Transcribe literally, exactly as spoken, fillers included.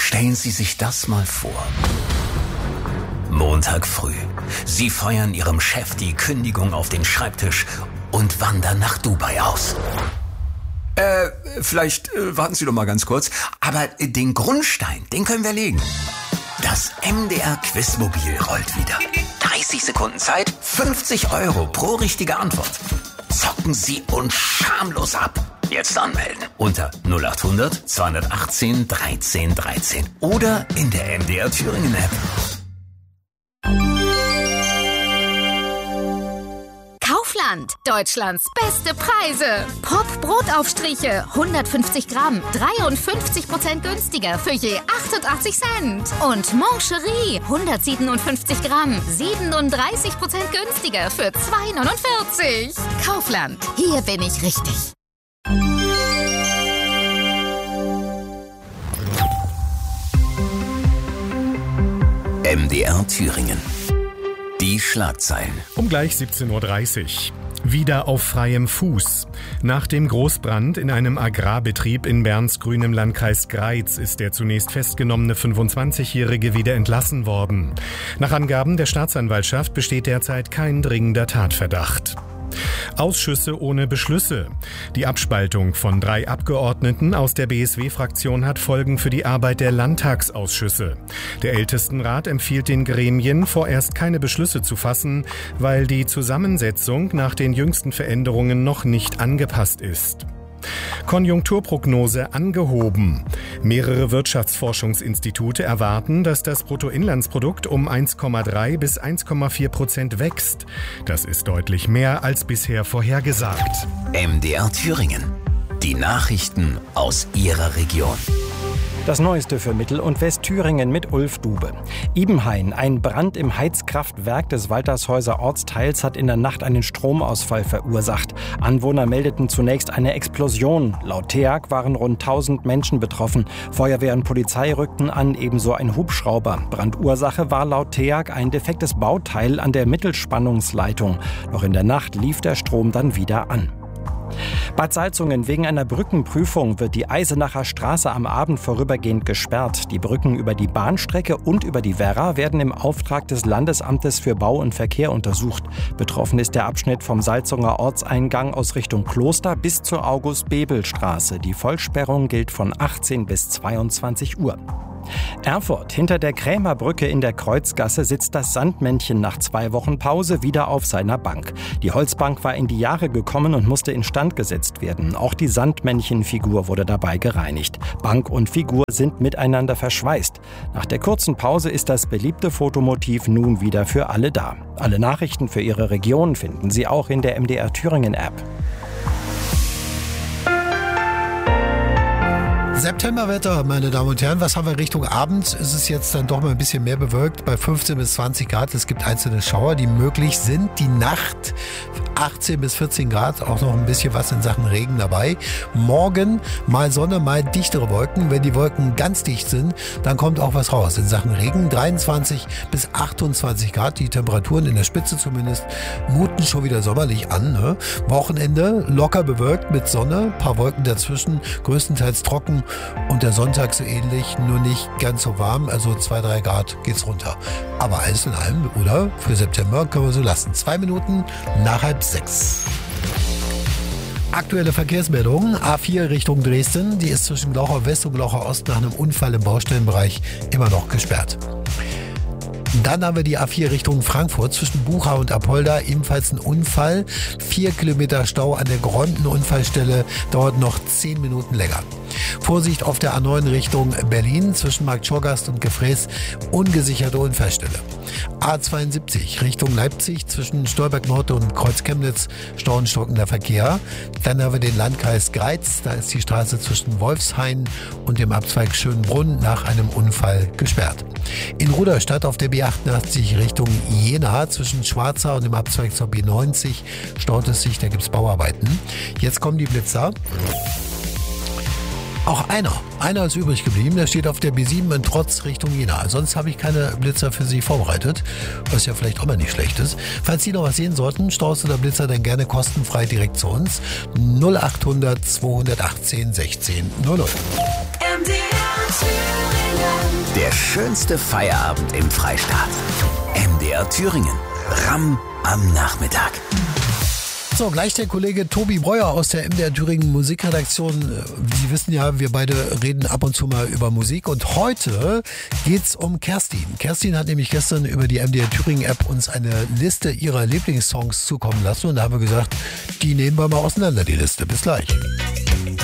Stellen Sie sich das mal vor. Montag früh. Sie feuern Ihrem Chef die Kündigung auf den Schreibtisch und wandern nach Dubai aus. Äh, vielleicht äh, warten Sie doch mal ganz kurz. Aber äh, den Grundstein, den können wir legen. Das M D R-Quizmobil rollt wieder. dreißig Sekunden Zeit, fünfzig Euro pro richtige Antwort. Zocken Sie uns schamlos ab. Jetzt anmelden unter null acht hundert zweihundertachtzehn dreizehn dreizehn oder in der M D R Thüringen App. Kaufland, Deutschlands beste Preise. Pop-Brotaufstriche, hundertfünfzig Gramm, dreiundfünfzig Prozent günstiger für je achtundachtzig Cent. Und Moncherie, hundertsiebenundfünfzig Gramm, siebenunddreißig Prozent günstiger für zwei neunundvierzig. Kaufland, hier bin ich richtig. M D R Thüringen. Die Schlagzeilen. Um gleich siebzehn Uhr dreißig. Wieder auf freiem Fuß. Nach dem Großbrand in einem Agrarbetrieb in Bernsgrün im Landkreis Greiz ist der zunächst festgenommene fünfundzwanzigjährige wieder entlassen worden. Nach Angaben der Staatsanwaltschaft besteht derzeit kein dringender Tatverdacht. Ausschüsse ohne Beschlüsse. Die Abspaltung von drei Abgeordneten aus der B S W-Fraktion hat Folgen für die Arbeit der Landtagsausschüsse. Der Ältestenrat empfiehlt den Gremien, vorerst keine Beschlüsse zu fassen, weil die Zusammensetzung nach den jüngsten Veränderungen noch nicht angepasst ist. Konjunkturprognose angehoben. Mehrere Wirtschaftsforschungsinstitute erwarten, dass das Bruttoinlandsprodukt um eins Komma drei bis eins Komma vier Prozent wächst. Das ist deutlich mehr als bisher vorhergesagt. M D R Thüringen. Die Nachrichten aus Ihrer Region. Das Neueste für Mittel- und Westthüringen mit Ulf Dube. Ibenhain, ein Brand im Heizkraftwerk des Waltershäuser Ortsteils hat in der Nacht einen Stromausfall verursacht. Anwohner meldeten zunächst eine Explosion. Laut T E A G waren rund tausend Menschen betroffen. Feuerwehr und Polizei rückten an, ebenso ein Hubschrauber. Brandursache war laut T E A G ein defektes Bauteil an der Mittelspannungsleitung. Noch in der Nacht lief der Strom dann wieder an. Bad Salzungen: Wegen einer Brückenprüfung wird die Eisenacher Straße am Abend vorübergehend gesperrt. Die Brücken über die Bahnstrecke und über die Werra werden im Auftrag des Landesamtes für Bau und Verkehr untersucht. Betroffen ist der Abschnitt vom Salzunger Ortseingang aus Richtung Kloster bis zur August-Bebel-Straße. Die Vollsperrung gilt von achtzehn bis zweiundzwanzig Uhr. Erfurt: Hinter der Krämerbrücke in der Kreuzgasse sitzt das Sandmännchen nach zwei Wochen Pause wieder auf seiner Bank. Die Holzbank war in die Jahre gekommen und musste instand gesetzt werden. Auch die Sandmännchenfigur wurde dabei gereinigt. Bank und Figur sind miteinander verschweißt. Nach der kurzen Pause ist das beliebte Fotomotiv nun wieder für alle da. Alle Nachrichten für Ihre Region finden Sie auch in der M D R Thüringen App. Septemberwetter, meine Damen und Herren, was haben wir Richtung Abend? Ist es jetzt dann doch mal ein bisschen mehr bewölkt, bei fünfzehn bis zwanzig Grad. Es gibt einzelne Schauer, die möglich sind. Die Nacht achtzehn bis vierzehn Grad, auch noch ein bisschen was in Sachen Regen dabei. Morgen mal Sonne, mal dichtere Wolken. Wenn die Wolken ganz dicht sind, dann kommt auch was raus in Sachen Regen. dreiundzwanzig bis achtundzwanzig Grad, die Temperaturen in der Spitze zumindest muten schon wieder sommerlich an. Ne? Wochenende locker bewölkt mit Sonne, paar Wolken dazwischen, größtenteils trocken. Und der Sonntag so ähnlich, nur nicht ganz so warm, also zwei, drei Grad geht's runter. Aber alles in allem, oder? Für September können wir so lassen. Zwei Minuten nach halb sechs. Aktuelle Verkehrsmeldung: A vier Richtung Dresden. Die ist zwischen Glauchau West und Glauchau Ost nach einem Unfall im Baustellenbereich immer noch gesperrt. Dann haben wir die A vier Richtung Frankfurt zwischen Bucha und Apolda, ebenfalls ein Unfall. Vier Kilometer Stau an der geräumten Unfallstelle, dauert noch zehn Minuten länger. Vorsicht auf der A neun Richtung Berlin zwischen Markt Schorgast und Gefräß, ungesicherte Unfallstelle. A zweiundsiebzig Richtung Leipzig zwischen Stolberg Nord und Kreuz Chemnitz, Stau und stockender Verkehr. Dann haben wir den Landkreis Greiz, da ist die Straße zwischen Wolfshain und dem Abzweig Schönbrunn nach einem Unfall gesperrt. In Rudolstadt auf der B achtundachtzig Richtung Jena zwischen Schwarza und dem Abzweig zur B neunzig staut es sich, da gibt es Bauarbeiten. Jetzt kommen die Blitzer. Auch einer. Einer ist übrig geblieben. Der steht auf der B sieben in Trotz Richtung Jena. Sonst habe ich keine Blitzer für Sie vorbereitet, was ja vielleicht auch mal nicht schlecht ist. Falls Sie noch was sehen sollten, Staus oder Blitzer, dann gerne kostenfrei direkt zu uns. null acht hundert zweihundertachtzehn sechzehn null null. M D R Thüringen. Der schönste Feierabend im Freistaat. M D R Thüringen. Ram am Nachmittag. So, gleich der Kollege Tobi Breuer aus der M D R Thüringen Musikredaktion. Sie wissen ja, wir beide reden ab und zu mal über Musik und heute geht's um Kerstin. Kerstin hat nämlich gestern über die M D R Thüringen App uns eine Liste ihrer Lieblingssongs zukommen lassen und da haben wir gesagt, die nehmen wir mal auseinander, die Liste. Bis gleich.